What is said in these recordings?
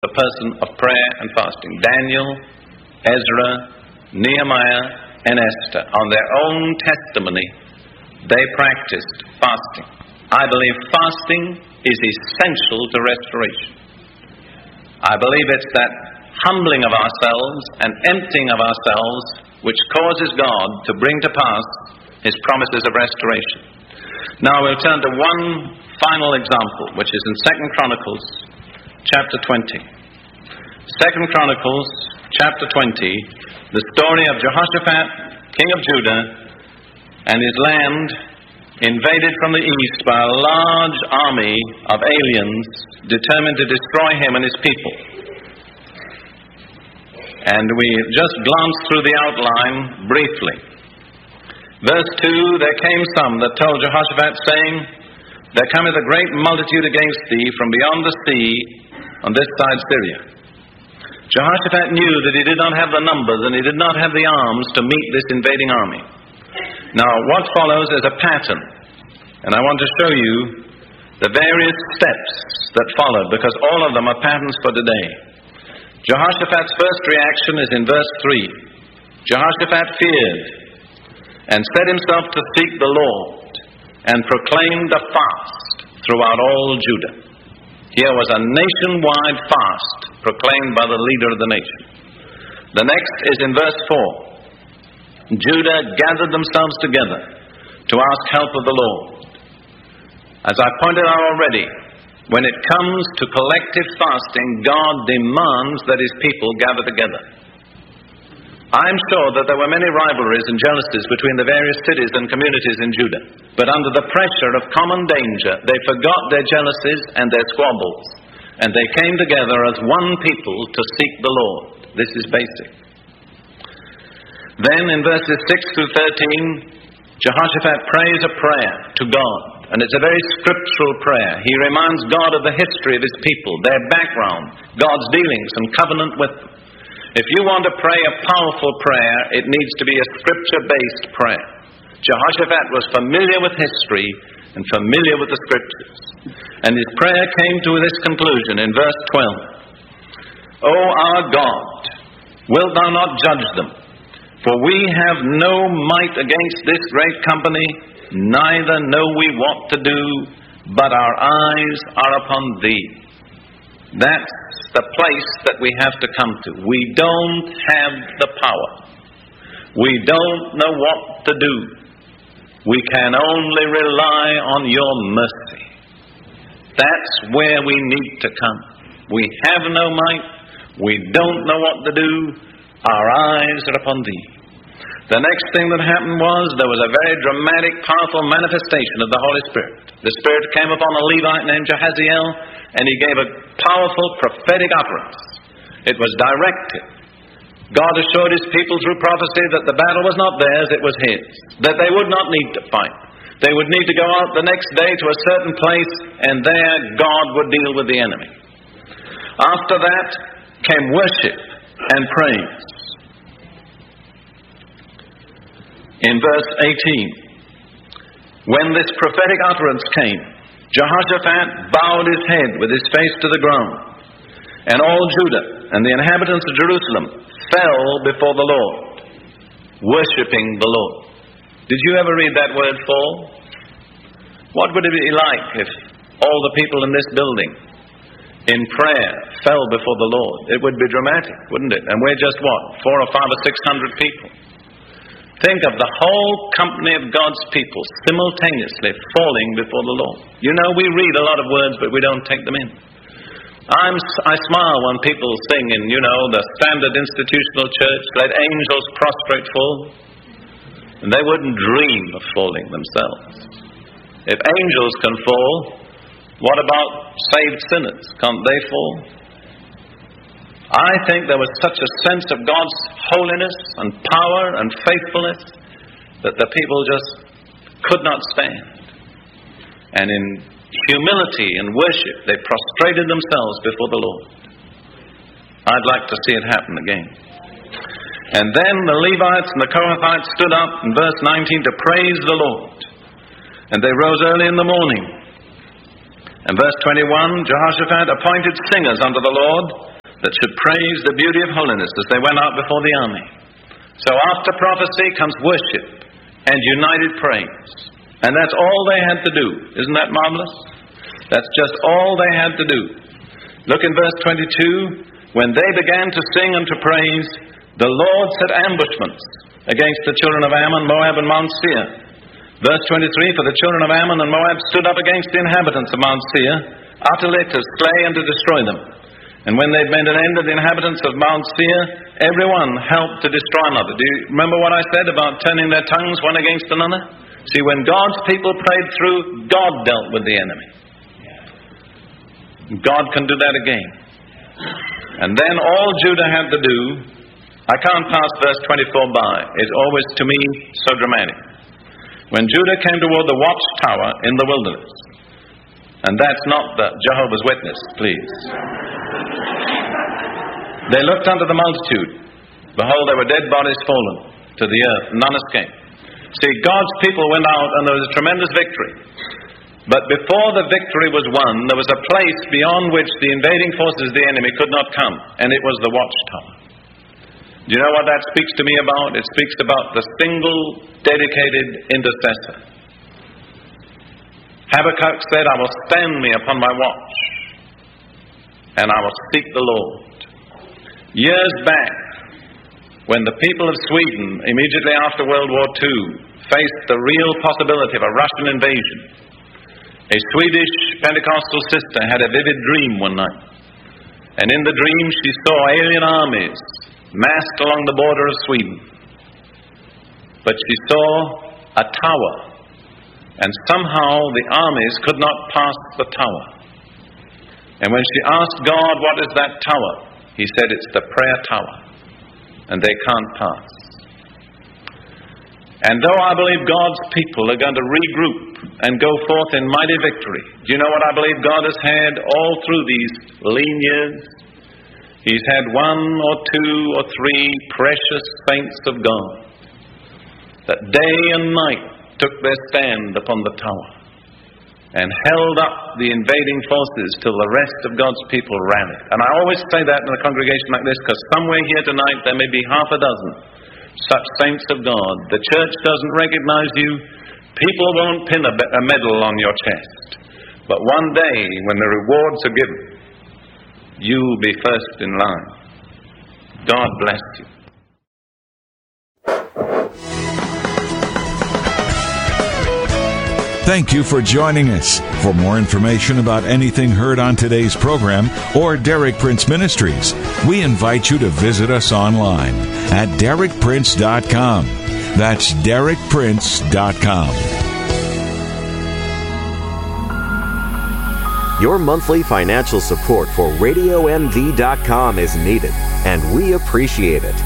the person of prayer and fasting. Daniel, Ezra, Nehemiah, and Esther, on their own testimony, they practiced fasting. I believe fasting is essential to restoration. I believe it's that humbling of ourselves and emptying of ourselves which causes God to bring to pass His promises of restoration. Now we'll turn to one final example, which is in 2 Chronicles chapter 20. 2 Chronicles chapter 20, the story of Jehoshaphat, king of Judah, and his land invaded from the east by a large army of aliens determined to destroy him and his people. And we just glance through the outline briefly. Verse 2, there came some that told Jehoshaphat, saying, there cometh a great multitude against thee from beyond the sea on this side Syria. Jehoshaphat knew that he did not have the numbers and he did not have the arms to meet this invading army. Now, what follows is a pattern, and I want to show you the various steps that followed, because all of them are patterns for today. Jehoshaphat's first reaction is in verse 3. Jehoshaphat feared and set himself to seek the Lord and proclaimed a fast throughout all Judah. Here was a nationwide fast proclaimed by the leader of the nation. The next is in verse 4. Judah gathered themselves together to ask help of the Lord. As I pointed out already, when it comes to collective fasting, God demands that His people gather together. I'm sure that there were many rivalries and jealousies between the various cities and communities in Judah. But under the pressure of common danger, they forgot their jealousies and their squabbles, and they came together as one people to seek the Lord. This is basic. Then in verses 6 through 13, Jehoshaphat prays a prayer to God, and it's a very scriptural prayer. He reminds God of the history of His people, their background, God's dealings and covenant with them. If you want to pray a powerful prayer, it needs to be a scripture-based prayer. Jehoshaphat was familiar with history and familiar with the scriptures. And his prayer came to this conclusion in verse 12. O our God, wilt thou not judge them? For we have no might against this great company, neither know we what to do, but our eyes are upon thee. That's the place that we have to come to. We don't have the power. We don't know what to do. We can only rely on your mercy. That's where we need to come. We have no might. We don't know what to do. Our eyes are upon thee. The next thing that happened was there was a very dramatic, powerful manifestation of the Holy Spirit. The Spirit came upon a Levite named Jehaziel, and he gave a powerful prophetic utterance. It was directed. God assured His people through prophecy that the battle was not theirs, it was His. That they would not need to fight. They would need to go out the next day to a certain place, and there God would deal with the enemy. After that came worship and praise. In verse 18, when this prophetic utterance came, Jehoshaphat bowed his head with his face to the ground, and all Judah and the inhabitants of Jerusalem fell before the Lord, worshipping the Lord. Did you ever read that word fall? What would it be like if all the people in this building in prayer fell before the Lord? It would be dramatic, wouldn't it? And we're just what? 400 or 500 or 600 people. Think of the whole company of God's people simultaneously falling before the Lord. You know, we read a lot of words, but we don't take them in. I smile when people sing in, the standard institutional church, let angels prostrate fall. And they wouldn't dream of falling themselves. If angels can fall, what about saved sinners? Can't they fall? I think there was such a sense of God's holiness and power and faithfulness that the people just could not stand. And in humility and worship, they prostrated themselves before the Lord. I'd like to see it happen again. And then the Levites and the Kohathites stood up in verse 19 to praise the Lord. And they rose early in the morning. And verse 21, Jehoshaphat appointed singers unto the Lord, that should praise the beauty of holiness as they went out before the army. So after prophecy comes worship and united praise. And that's all they had to do. Isn't that marvelous? That's just all they had to do. Look in verse 22. When they began to sing and to praise, the Lord set ambushments against the children of Ammon, Moab, and Mount Seir. Verse 23, for the children of Ammon and Moab stood up against the inhabitants of Mount Seir, utterly to slay and to destroy them. And when they'd made an end of the inhabitants of Mount Seir, everyone helped to destroy another. Do you remember what I said about turning their tongues one against another? See, when God's people prayed through, God dealt with the enemy. God can do that again. And then all Judah had to do, I can't pass verse 24 by. It's always, to me, so dramatic. When Judah came toward the watchtower in the wilderness, and that's not the Jehovah's Witness, please. They looked unto the multitude. Behold, there were dead bodies fallen to the earth, none escaped. See, God's people went out and there was a tremendous victory. But before the victory was won, there was a place beyond which the invading forces of the enemy could not come, and it was the watchtower. Do you know what that speaks to me about? It speaks about the single, dedicated intercessor. Habakkuk said, I will stand me upon my watch, and I will seek the Lord. Years back, when the people of Sweden, immediately after World War II, faced the real possibility of a Russian invasion, a Swedish Pentecostal sister had a vivid dream one night. And in the dream she saw alien armies massed along the border of Sweden. But she saw a tower, and somehow the armies could not pass the tower. And when she asked God, what is that tower? He said, it's the prayer tower, and they can't pass. And though I believe God's people are going to regroup and go forth in mighty victory, do you know what I believe God has had all through these lean years? He's had 1 or 2 or 3 precious saints of God that day and night took their stand upon the tower and held up the invading forces till the rest of God's people rallied. And I always say that in a congregation like this because somewhere here tonight there may be half a dozen such saints of God. The church doesn't recognize you. People won't pin a medal on your chest. But one day, when the rewards are given, you will be first in line. God bless you. Thank you for joining us. For more information about anything heard on today's program or Derek Prince Ministries, we invite you to visit us online at DerekPrince.com. That's DerekPrince.com. Your monthly financial support for RadioMV.com is needed, and we appreciate it.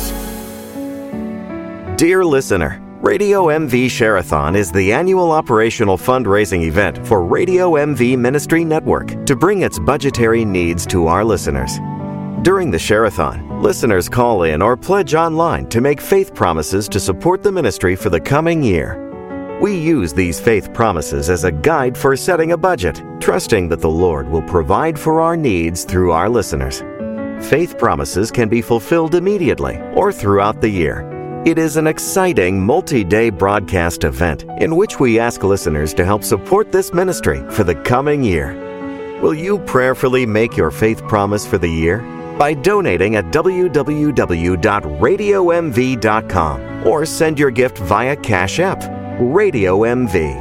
Dear listener, Radio MV Share-a-thon is the annual operational fundraising event for Radio MV Ministry Network to bring its budgetary needs to our listeners. During the Share-a-thon, listeners call in or pledge online to make faith promises to support the ministry for the coming year. We use these faith promises as a guide for setting a budget, trusting that the Lord will provide for our needs through our listeners. Faith promises can be fulfilled immediately or throughout the year. It is an exciting multi-day broadcast event in which we ask listeners to help support this ministry for the coming year. Will you prayerfully make your faith promise for the year? By donating at www.radiomv.com or send your gift via Cash App, Radio MV.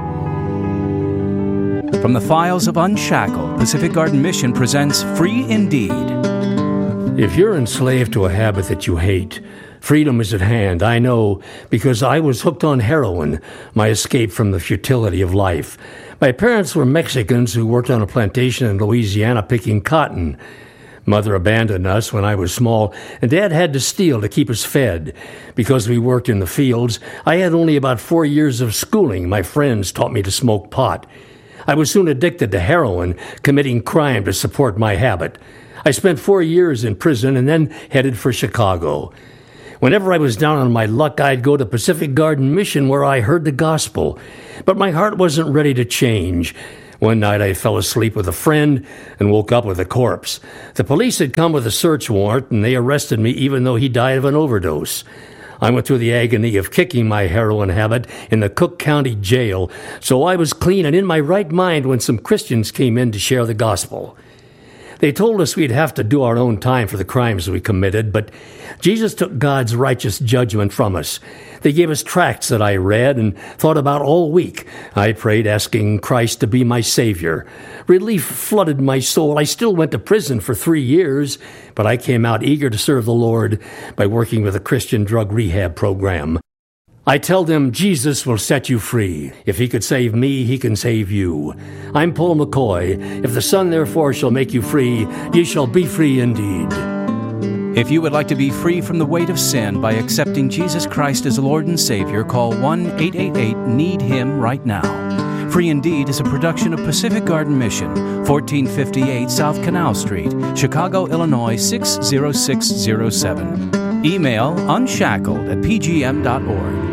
From the files of Unshackled, Pacific Garden Mission presents Free Indeed. If you're enslaved to a habit that you hate, freedom is at hand. I know, because I was hooked on heroin, my escape from the futility of life. My parents were Mexicans who worked on a plantation in Louisiana picking cotton. Mother abandoned us when I was small, and Dad had to steal to keep us fed. Because we worked in the fields, I had only about 4 years of schooling. My friends taught me to smoke pot. I was soon addicted to heroin, committing crime to support my habit. I spent 4 years in prison and then headed for Chicago. Whenever I was down on my luck, I'd go to Pacific Garden Mission where I heard the gospel. But my heart wasn't ready to change. One night I fell asleep with a friend and woke up with a corpse. The police had come with a search warrant, and they arrested me even though he died of an overdose. I went through the agony of kicking my heroin habit in the Cook County Jail, so I was clean and in my right mind when some Christians came in to share the gospel. They told us we'd have to do our own time for the crimes we committed, but Jesus took God's righteous judgment from us. They gave us tracts that I read and thought about all week. I prayed asking Christ to be my Savior. Relief flooded my soul. I still went to prison for 3 years, but I came out eager to serve the Lord by working with a Christian drug rehab program. I tell them Jesus will set you free. If he could save me, he can save you. I'm Paul McCoy. If the Son therefore shall make you free, ye shall be free indeed. If you would like to be free from the weight of sin by accepting Jesus Christ as Lord and Savior, call 1-888-NEED-HIM right now. Free Indeed is a production of Pacific Garden Mission, 1458 South Canal Street, Chicago, Illinois 60607. Email unshackled@pgm.org.